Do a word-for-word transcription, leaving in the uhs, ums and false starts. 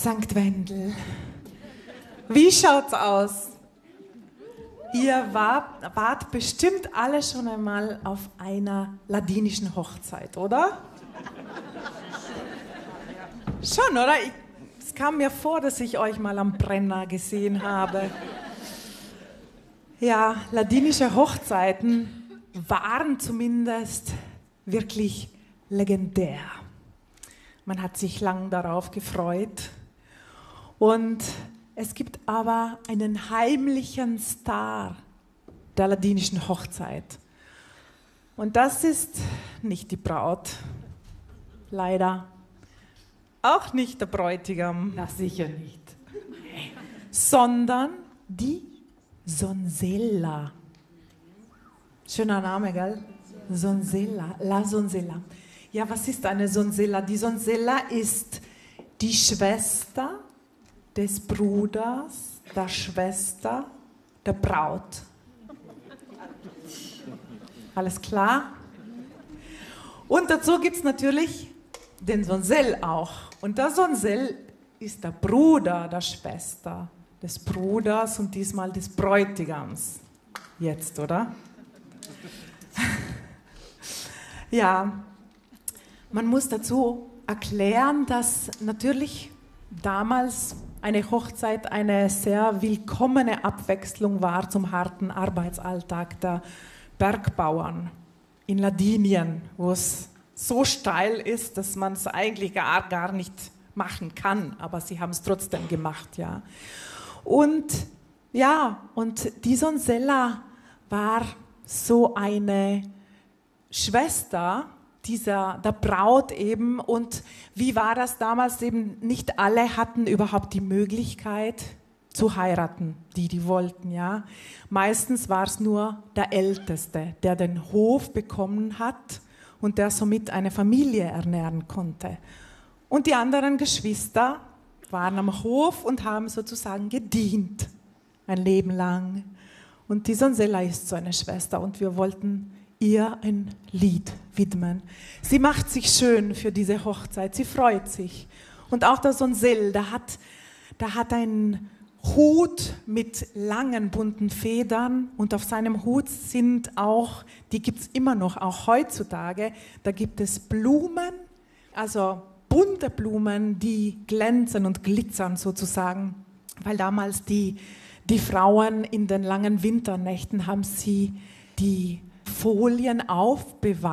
Sankt Wendel. Wie schaut's aus? Ihr wart, wart bestimmt alle schon einmal auf einer ladinischen Hochzeit, oder? Schon, oder? Ich, es kam mir vor, dass ich euch mal am Brenner gesehen habe. Ja, ladinische Hochzeiten waren zumindest wirklich legendär. Man hat sich lang darauf gefreut. Und es gibt aber einen heimlichen Star der ladinischen Hochzeit. Und das ist nicht die Braut, leider. Auch nicht der Bräutigam. Na, sicher nicht. Sondern die Sonzella. Schöner Name, gell? Sonzella, la Sonzella. Ja, was ist eine Sonzella? Die Sonzella ist die Schwester des Bruders, der Schwester, der Braut. Alles klar? Und dazu gibt es natürlich den Sonsel auch. Und der Sonsel ist der Bruder der Schwester, des Bruders und diesmal des Bräutigams. Jetzt, oder? Ja, man muss dazu erklären, dass natürlich damals eine Hochzeit eine sehr willkommene Abwechslung war zum harten Arbeitsalltag der Bergbauern in Ladinien, wo es so steil ist, dass man es eigentlich gar, gar nicht machen kann, aber sie haben es trotzdem gemacht, ja. Und ja, und die Sonzella war so eine Schwester dieser, der Braut eben. Und wie war das damals eben? Nicht alle hatten überhaupt die Möglichkeit zu heiraten, die die wollten, ja. Meistens war es nur der Älteste, der den Hof bekommen hat und der somit eine Familie ernähren konnte. Und die anderen Geschwister waren am Hof und haben sozusagen gedient, ein Leben lang. Und die Sonzella ist so eine Schwester und wir wollten ihr ein Lied widmen. Sie macht sich schön für diese Hochzeit, sie freut sich. Und auch der Sonsel, der hat, der hat einen Hut mit langen bunten Federn und auf seinem Hut sind auch, die gibt es immer noch, auch heutzutage, da gibt es Blumen, also bunte Blumen, die glänzen und glitzern sozusagen, weil damals die, die Frauen in den langen Winternächten haben sie die Folien aufbewahrt.